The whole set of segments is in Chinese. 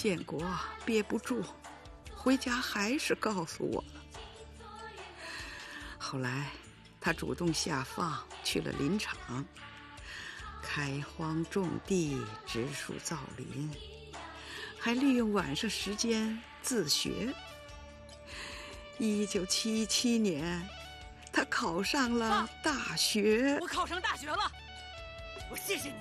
建国憋不住，回家还是告诉我了。后来他主动下放去了林场，开荒种地，植树造林，还利用晚上时间自学。1977年，他考上了大学。 我考上大学了，我谢谢你。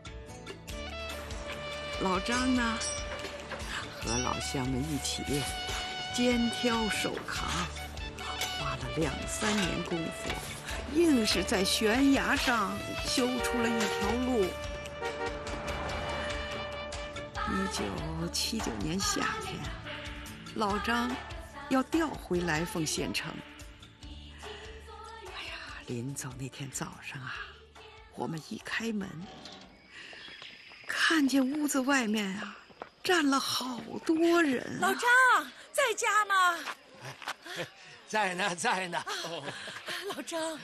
老张呢，和老乡们一起肩挑手扛，花了2、3年功夫，硬是在悬崖上修出了一条路。1979年夏天，老张要调回来凤县城。哎呀，临走那天早上啊，我们一开门，看见屋子外面啊站了好多人。 老张在家吗？ 在呢，在呢。 老张，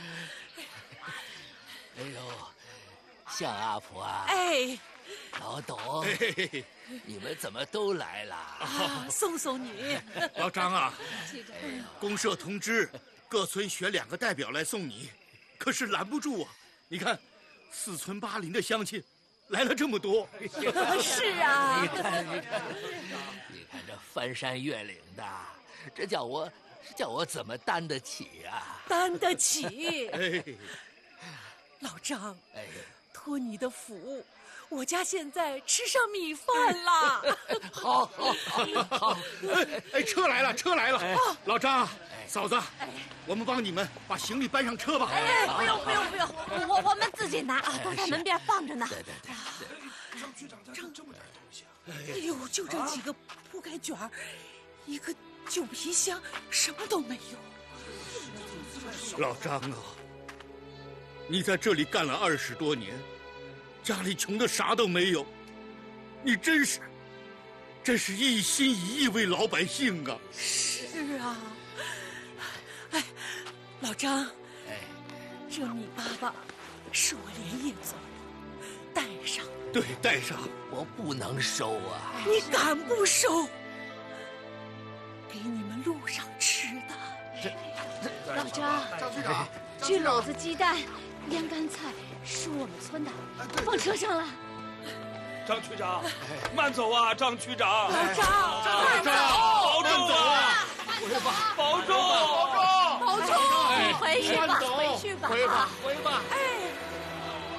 哎呦，向阿婆啊！ 哎， 老董，你们怎么都来了？ 送送你。 老张啊，公社通知各村选2个代表来送你，可是拦不住啊！你看，4村8邻的乡亲来了这么多。 是啊， 你看这翻山越岭的，这叫我怎么担得起啊？ 担得起。 哎， 老张， 哎， 托你的福，我家现在吃上米饭了。 好， 哎，车来了，车来了！老张，嫂子，我们帮你们把行李搬上车吧。 哎，不用，我们自己拿啊，都在门边放着呢。 对。 张区长家这么点东西啊！ 哎呦，就这几个铺盖卷儿，一个旧皮箱，什么都没有。 老张啊，你在这里干了20多年，家里穷的啥都没有，你真是一心一意为老百姓啊！ 是啊，哎，老张，这米粑粑是我连夜做的，带上。 对，带上。 我不能收啊！ 你敢不收？给你们路上吃的。 老张，这篓子鸡蛋、腌干菜是我们村的，放车上了。 张区长，慢走啊！张区长， 老张， 慢走，保重啊！保重！ 保重，回去吧，回去吧。 回吧。 哎。